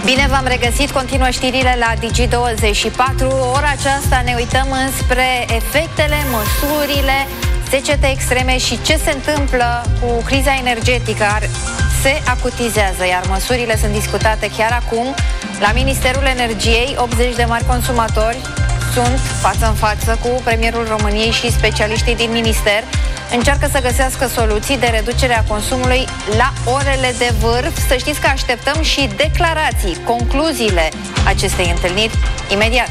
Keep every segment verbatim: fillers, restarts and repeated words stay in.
Bine v-am regăsit, continuă știrile la Digi douăzeci și patru. Ora aceasta ne uităm înspre efectele, măsurile, secete extreme și ce se întâmplă cu criza energetică. Se acutizează, iar măsurile sunt discutate chiar acum la Ministerul Energiei. optzeci de mari consumatori sunt față în față cu premierul României și specialiștii din minister. Încearcă să găsească soluții de reducere a consumului la orele de vârf. Să știți că așteptăm și declarații, concluziile acestei întâlniri imediat.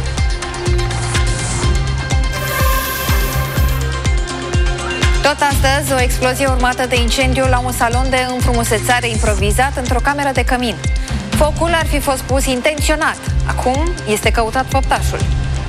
Tot astăzi, o explozie urmată de incendiu la un salon de înfrumusețare improvizat într-o cameră de cămin. Focul ar fi fost pus intenționat. Acum este căutat făptașul.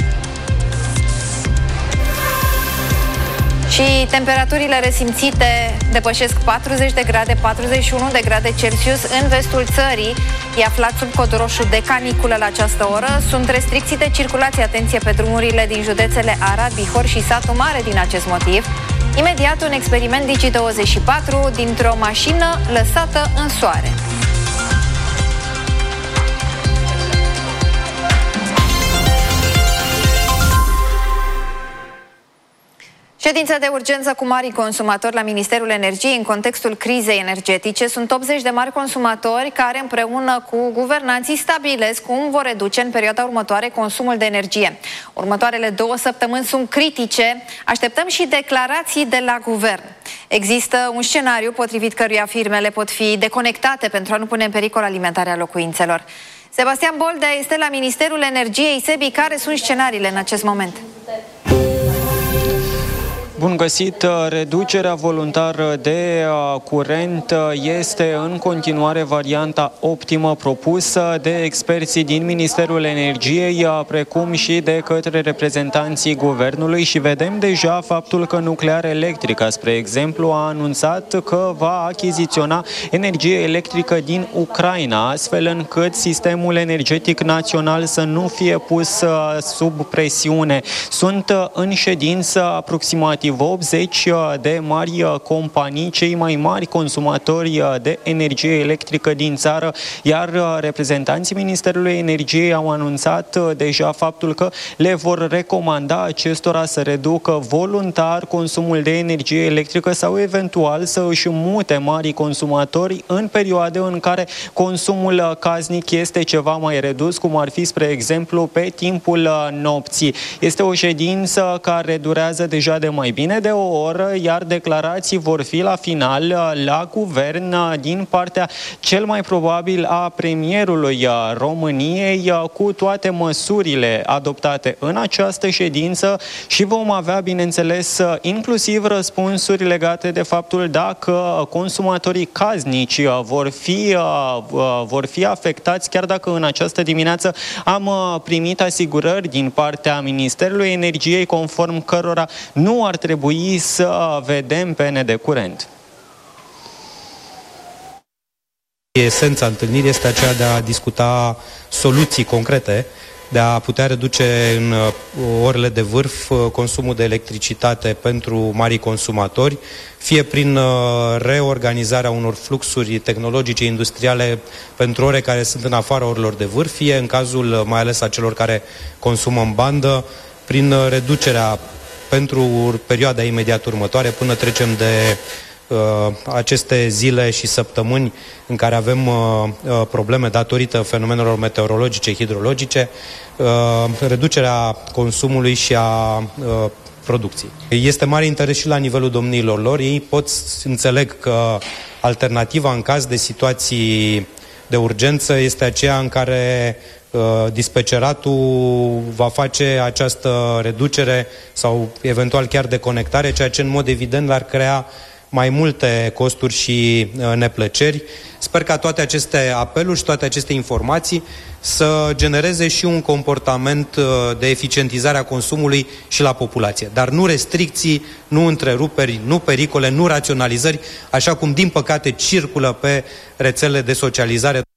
Și temperaturile resimțite depășesc patruzeci de grade, patruzeci și unu de grade Celsius în vestul țării. E aflat sub cod roșu de caniculă la această oră. Sunt restricții de circulație, atenție, pe drumurile din județele Arad, Bihor și Satu Mare din acest motiv. Imediat un experiment Digi douăzeci și patru dintr-o mașină lăsată în soare. Ședința de urgență cu mari consumatori la Ministerul Energiei în contextul crizei energetice. Sunt optzeci de mari consumatori care împreună cu guvernanții stabilesc cum vor reduce în perioada următoare consumul de energie. Următoarele două săptămâni sunt critice. Așteptăm și declarații de la guvern. Există un scenariu potrivit căruia firmele pot fi deconectate pentru a nu pune în pericol alimentarea locuințelor. Sebastian Boldea este la Ministerul Energiei. Sebi, care sunt scenariile în acest moment? Bun găsit! Reducerea voluntară de curent este în continuare varianta optimă propusă de experții din Ministerul Energiei, precum și de către reprezentanții guvernului, și vedem deja faptul că Nuclear Electrica, spre exemplu, a anunțat că va achiziționa energie electrică din Ucraina, astfel încât sistemul energetic național să nu fie pus sub presiune. Sunt în ședință aproximativ optzeci de mari companii, cei mai mari consumatori de energie electrică din țară, iar reprezentanții Ministerului Energiei au anunțat deja faptul că le vor recomanda acestora să reducă voluntar consumul de energie electrică sau eventual să își mute mari consumatori în perioade în care consumul casnic este ceva mai redus, cum ar fi, spre exemplu, pe timpul nopții. Este o ședință care durează deja de mai bine de o oră, iar declarații vor fi la final la guvern din partea cel mai probabil a premierului României, cu toate măsurile adoptate în această ședință, și vom avea, bineînțeles, inclusiv răspunsuri legate de faptul dacă consumatorii casnici vor fi, vor fi afectați, chiar dacă în această dimineață am primit asigurări din partea Ministerului Energiei conform cărora nu ar trebui să vedem pene de curent. Esența întâlnirii este aceea de a discuta soluții concrete, de a putea reduce în orele de vârf consumul de electricitate pentru marii consumatori, fie prin reorganizarea unor fluxuri tehnologice industriale pentru ore care sunt în afara orelor de vârf, fie în cazul mai ales a celor care consumă în bandă, prin reducerea pentru perioada imediat următoare, până trecem de uh, aceste zile și săptămâni în care avem uh, uh, probleme datorită fenomenelor meteorologice, hidrologice, uh, reducerea consumului și a uh, producției. Este mare interes și la nivelul domniilor lor. Ei pot înțeleg că alternativa în caz de situații de urgență este aceea în care dispeceratul va face această reducere sau eventual chiar deconectare, ceea ce în mod evident l-ar crea mai multe costuri și neplăceri. Sper ca toate aceste apeluri și toate aceste informații să genereze și un comportament de eficientizare a consumului și la populație. Dar nu restricții, nu întreruperi, nu pericole, nu raționalizări, așa cum din păcate circulă pe rețelele de socializare.